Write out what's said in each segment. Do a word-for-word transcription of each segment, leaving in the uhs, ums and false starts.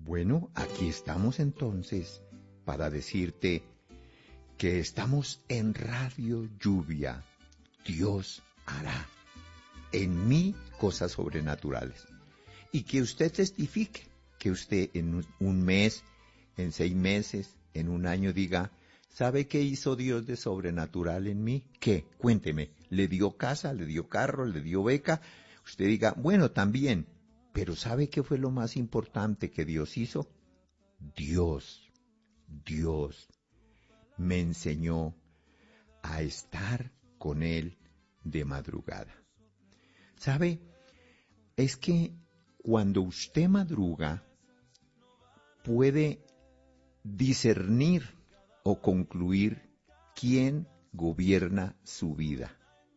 Bueno, aquí estamos entonces para decirte que estamos en Radio Lluvia. Dios hará en mí cosas sobrenaturales. Y que usted testifique, que usted en un mes, en seis meses, en un año diga, ¿sabe qué hizo Dios de sobrenatural en mí? ¿Qué? Cuénteme. ¿Le dio casa, le dio carro, le dio beca? Usted diga, bueno, también. Pero ¿sabe qué fue lo más importante que Dios hizo? Dios, Dios me enseñó a estar con Él de madrugada. ¿Sabe? Es que cuando usted madruga, puede discernir o concluir quién gobierna su vida.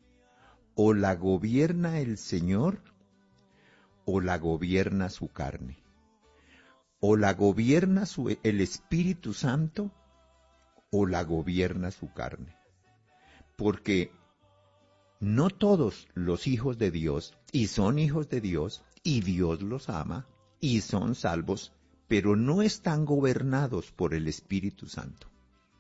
O la gobierna el Señor, o la gobierna su carne. O la gobierna su, el Espíritu Santo, o la gobierna su carne. Porque no todos los hijos de Dios, y son hijos de Dios, y Dios los ama, y son salvos, pero no están gobernados por el Espíritu Santo.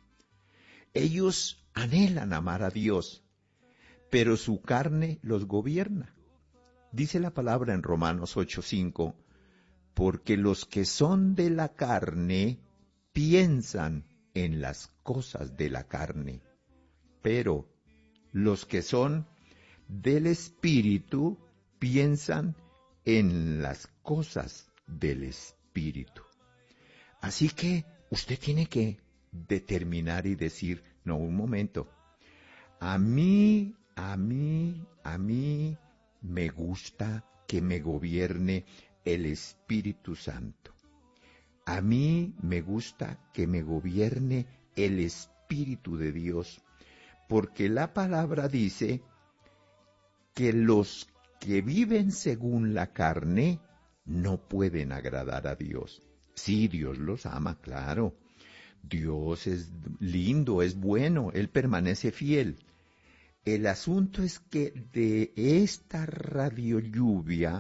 Ellos anhelan amar a Dios, pero su carne los gobierna. Dice la palabra en Romanos ocho cinco, porque los que son de la carne piensan en las cosas de la carne, pero los que son del Espíritu piensan en las cosas del Espíritu. Así que usted tiene que determinar y decir, no, un momento, a mí, a mí, a mí me gusta que me gobierne el Espíritu Santo. A mí me gusta que me gobierne el Espíritu de Dios, porque la palabra dice que los que viven según la carne no pueden agradar a Dios. Sí, Dios los ama, claro. Dios es lindo, es bueno, Él permanece fiel. El asunto es que de esta radio lluvia,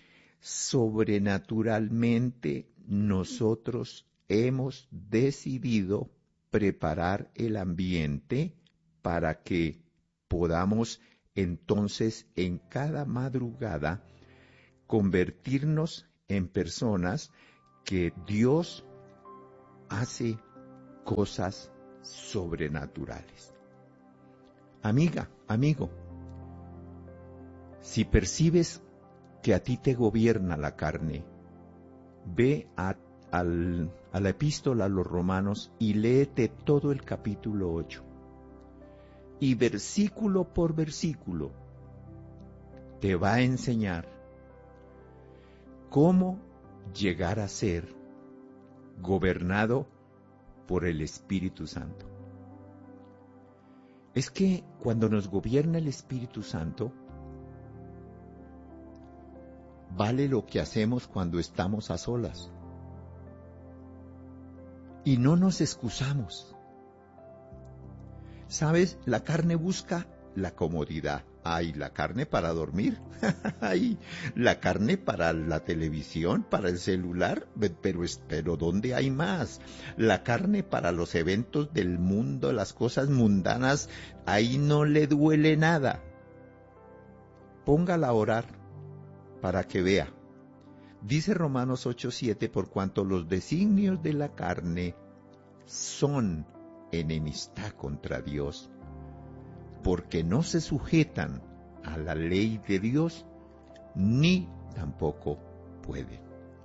sobrenaturalmente nosotros hemos decidido preparar el ambiente para que podamos entonces en cada madrugada convertirnos en personas que Dios hace cosas sobrenaturales. Amiga, amigo, si percibes que a ti te gobierna la carne, ve a, al, a la epístola a los Romanos y léete todo el capítulo ocho. Y versículo por versículo te va a enseñar cómo llegar a ser gobernado por el Espíritu Santo. Es que cuando nos gobierna el Espíritu Santo, vale lo que hacemos cuando estamos a solas. Y no nos excusamos. ¿Sabes? La carne busca la comodidad. Ay, la carne para dormir. Ay, la carne para la televisión, para el celular. Pero, pero ¿dónde hay más? La carne para los eventos del mundo, las cosas mundanas. Ahí no le duele nada. Póngala a orar para que vea. Dice Romanos ocho siete, por cuanto los designios de la carne son enemistad contra Dios, porque no se sujetan a la ley de Dios, ni tampoco pueden.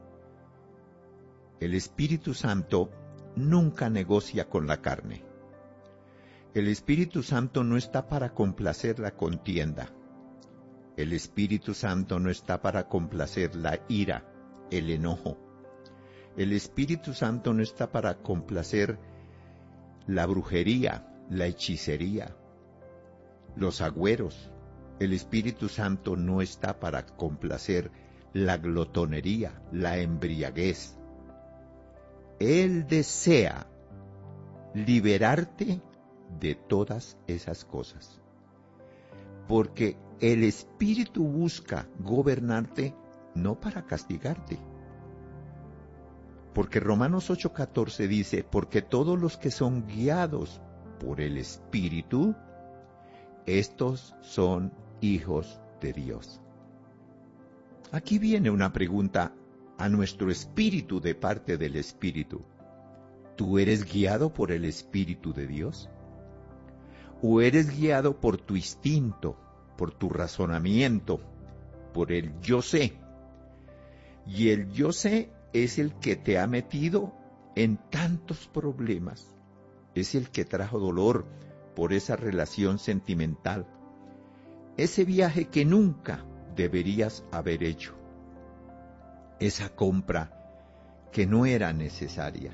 El Espíritu Santo nunca negocia con la carne. El Espíritu Santo no está para complacer la contienda. El Espíritu Santo no está para complacer la ira, el enojo. El Espíritu Santo no está para complacer la brujería, la hechicería, los agüeros. El Espíritu Santo no está para complacer la glotonería, la embriaguez. Él desea liberarte de todas esas cosas, porque el Espíritu busca gobernarte no para castigarte, Porque Romanos ocho catorce dice, porque todos los que son guiados por el Espíritu, estos son hijos de Dios. Aquí viene una pregunta a nuestro espíritu de parte del Espíritu. ¿Tú eres guiado por el Espíritu de Dios? ¿O eres guiado por tu instinto, por tu razonamiento, por el yo sé? Y el yo sé es el que te ha metido en tantos problemas. Es el que trajo dolor por esa relación sentimental. Ese viaje que nunca deberías haber hecho. Esa compra que no era necesaria.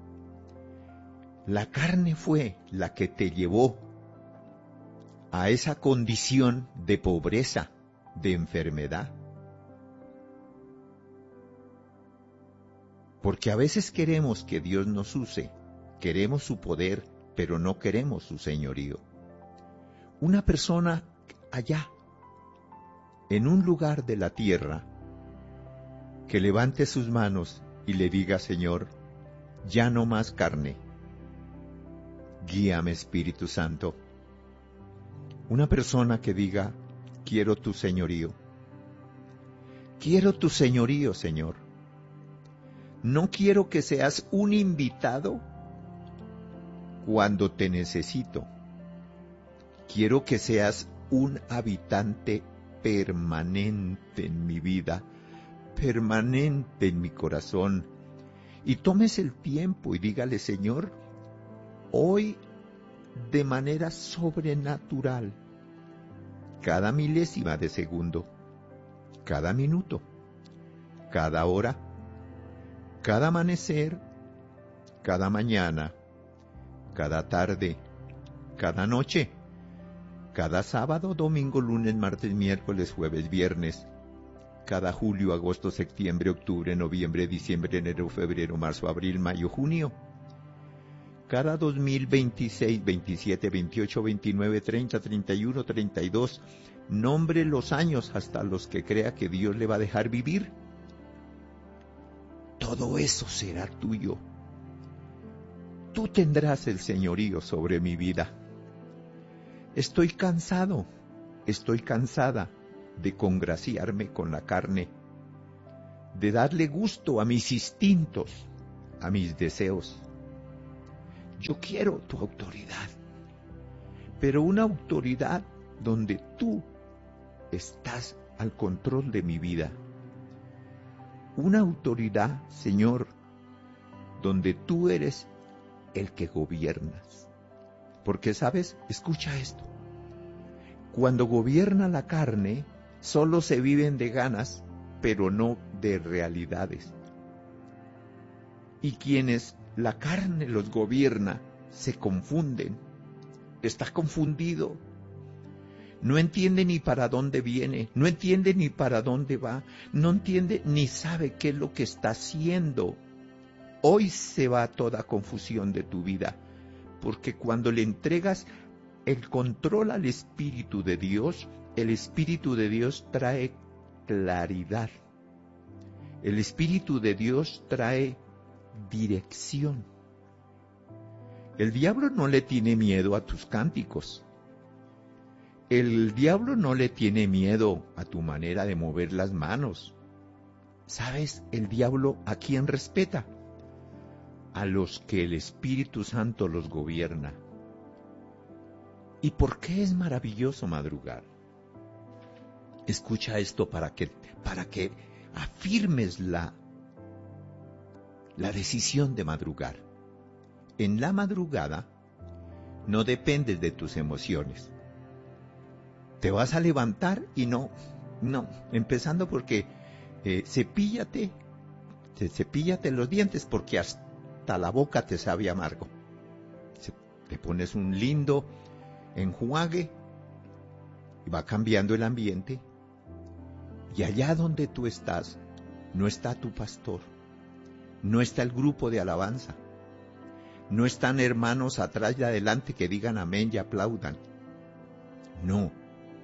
La carne fue la que te llevó a esa condición de pobreza, de enfermedad. Porque a veces queremos que Dios nos use, queremos su poder, pero no queremos su señorío. Una persona allá, en un lugar de la tierra, que levante sus manos y le diga, Señor, ya no más carne, guíame Espíritu Santo. Una persona que diga, quiero tu señorío, quiero tu señorío, Señor. No quiero que seas un invitado cuando te necesito. Quiero que seas un habitante permanente en mi vida, permanente en mi corazón. Y tomes el tiempo y dígale, Señor, hoy de manera sobrenatural, cada milésima de segundo, cada minuto, cada hora, cada amanecer, cada mañana, cada tarde, cada noche, cada sábado, domingo, lunes, martes, miércoles, jueves, viernes, cada julio, agosto, septiembre, octubre, noviembre, diciembre, enero, febrero, marzo, abril, mayo, junio, cada dos mil veintiséis, veintisiete, veintiocho, veintinueve, treinta, treinta y uno, treinta y dos, nombre los años hasta los que crea que Dios le va a dejar vivir. Todo eso será tuyo. Tú tendrás el señorío sobre mi vida. Estoy cansado, estoy cansada de congraciarme con la carne, de darle gusto a mis instintos, a mis deseos. Yo quiero tu autoridad, pero una autoridad donde tú estás al control de mi vida. Una autoridad, Señor, donde tú eres el que gobiernas. Porque, ¿sabes? Escucha esto. Cuando gobierna la carne, solo se viven de ganas, pero no de realidades. Y quienes la carne los gobierna, se confunden. Está confundido. No entiende ni para dónde viene, no entiende ni para dónde va, no entiende ni sabe qué es lo que está haciendo. Hoy se va toda confusión de tu vida, porque cuando le entregas el control al Espíritu de Dios, el Espíritu de Dios trae claridad. El Espíritu de Dios trae dirección. El diablo no le tiene miedo a tus cánticos. El diablo no le tiene miedo a tu manera de mover las manos. ¿Sabes? El diablo ¿a quién respeta? A los que el Espíritu Santo los gobierna. ¿Y por qué es maravilloso madrugar? Escucha esto para que, para que afirmes la, la decisión de madrugar. En la madrugada no dependes de tus emociones. Te vas a levantar y no, no, empezando porque eh, cepíllate, te, cepíllate los dientes porque hasta la boca te sabe amargo. Se, te pones un lindo enjuague y va cambiando el ambiente. Y allá donde tú estás, no está tu pastor, no está el grupo de alabanza, no están hermanos atrás y adelante que digan amén y aplaudan. No.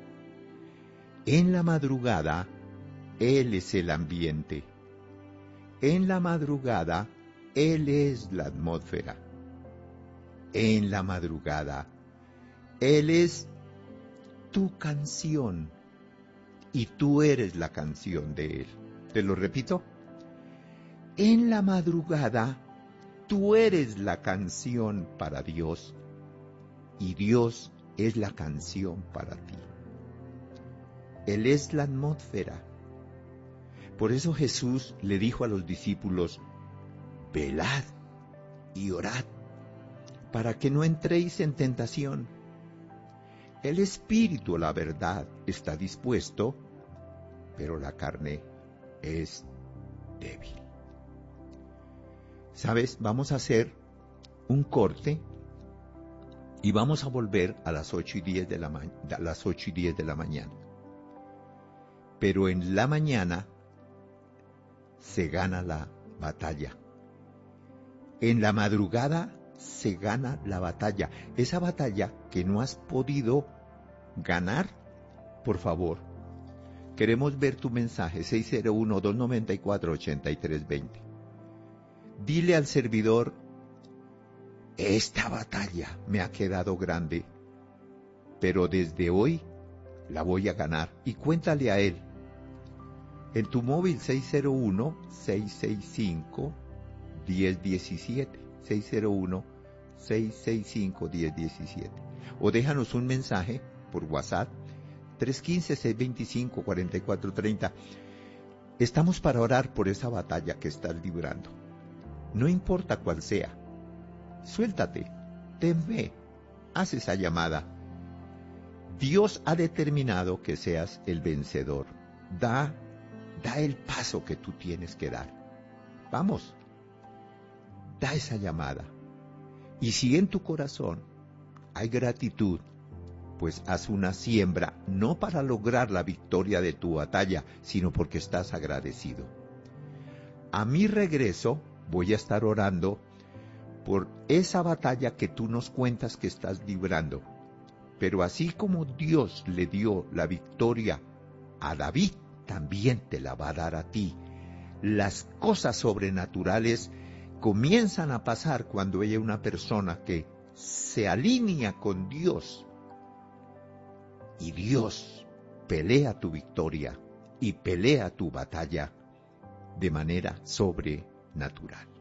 En la madrugada, Él es el ambiente. En la madrugada, Él es la atmósfera. En la madrugada, Él es tu canción y tú eres la canción de Él. Te lo repito. En la madrugada, tú eres la canción para Dios y Dios es la canción para ti. Él es la atmósfera. Por eso Jesús le dijo a los discípulos, velad y orad, para que no entréis en tentación. El espíritu, la verdad, está dispuesto, pero la carne es débil. ¿Sabes? Vamos a hacer un corte y vamos a volver a las ocho y diez de la ma- a las ocho y diez de la mañana. Pero en la mañana se gana la batalla. En la madrugada se gana la batalla. Esa batalla que no has podido ganar, por favor, queremos ver tu mensaje seis cero uno, dos nueve cuatro, ocho tres dos cero. Dile al servidor, esta batalla me ha quedado grande, pero desde hoy la voy a ganar. Y cuéntale a él. En tu móvil seis cero uno, seis seis cinco, uno cero uno siete, seis cero uno, seis seis cinco, uno cero uno siete. O déjanos un mensaje por WhatsApp, tres uno cinco, seis dos cinco, cuatro cuatro tres cero. Estamos para orar por esa batalla que estás librando. No importa cuál sea. Suéltate, ten fe, haz esa llamada. Dios ha determinado que seas el vencedor. Da, da el paso que tú tienes que dar. Vamos, da esa llamada. Y si en tu corazón hay gratitud, pues haz una siembra, no para lograr la victoria de tu batalla, sino porque estás agradecido. A mi regreso voy a estar orando por esa batalla que tú nos cuentas que estás librando. Pero así como Dios le dio la victoria a David, también te la va a dar a ti. Las cosas sobrenaturales comienzan a pasar cuando hay una persona que se alinea con Dios. Y Dios pelea tu victoria y pelea tu batalla de manera sobrenatural.